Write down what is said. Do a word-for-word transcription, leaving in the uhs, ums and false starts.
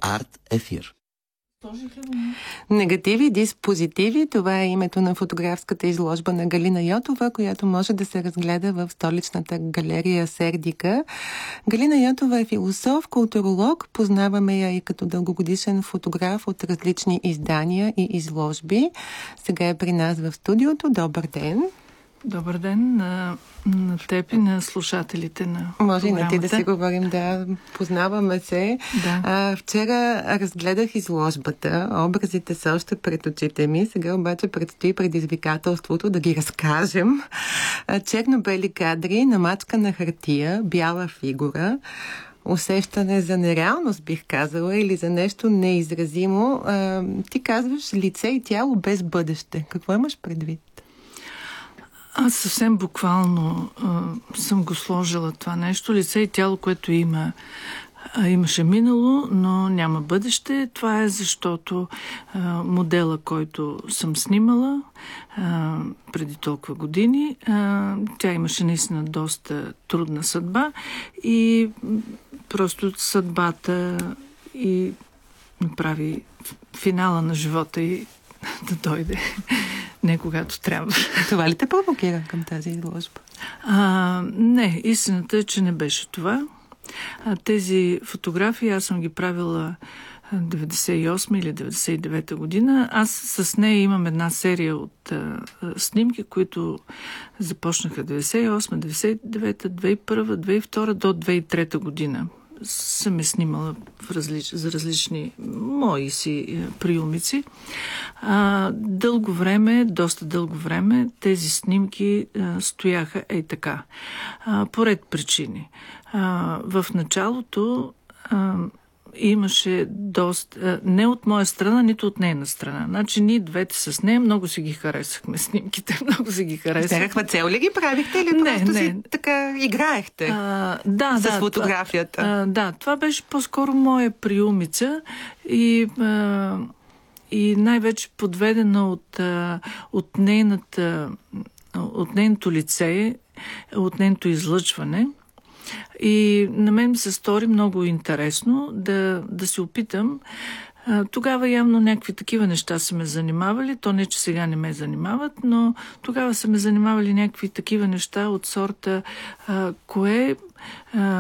Арт Ефир. Негативи, диспозитиви. Това е името на фотографската изложба на Галина Йотова, която може да се разгледа в столичната галерия Сердика. Галина Йотова е философ, културолог. Познаваме я и като дългогодишен фотограф от различни издания и изложби. Сега е при нас в студиото. Добър ден! Добър ден на, на теб и на слушателите на Може програмата. и на ти да си говорим, да, познаваме се. Да. А, вчера разгледах изложбата, образите са още пред очите ми, сега обаче предстои предизвикателството да ги разкажем. А, черно-бели кадри, намачкана хартия, бяла фигура, усещане за нереалност, бих казала, или за нещо неизразимо. А, ти казваш лице и тяло без бъдеще. Какво имаш предвид? Аз съвсем буквално а, съм го сложила това нещо. Лице и тяло, което има, а, имаше минало, но няма бъдеще. Това е защото а, модела, който съм снимала а, преди толкова години, а, тя имаше наистина доста трудна съдба и просто съдбата и направи финала на живота и да дойде не когато трябва. Това ли те провокира към тази изложба? А, не, истината е, че не беше това. А, тези фотографии аз съм ги правила деветдесет и осма или деветдесет и девета година. Аз с нея имам една серия от а, снимки, които започнаха деветдесет и осма, деветдесет и девета, две хиляди и първа, две хиляди и втора до две хиляди и трета година. Съм е снимала в различ... за различни мои си приемници. А, дълго време, доста дълго време, тези снимки а, стояха ей така. А, по ред причини. А, в началото а, имаше доста... Не от моя страна, нито от нейна страна. Значи ние двете с нея много си ги харесахме снимките, много си ги харесахме. Някаква цел ли ги правихте или не, просто не. си така играехте а, да, с да, фотографията? Това, а, да, това беше по-скоро моя приумица и, а, и най-вече подведена от, а, от, нейната, от нейното лице, от нейното излъчване. И на мен ми се стори много интересно да, да се опитам. А, тогава явно някакви такива неща са ме занимавали. То не, че сега не ме занимават, но тогава са ме занимавали някакви такива неща от сорта а, кое... А,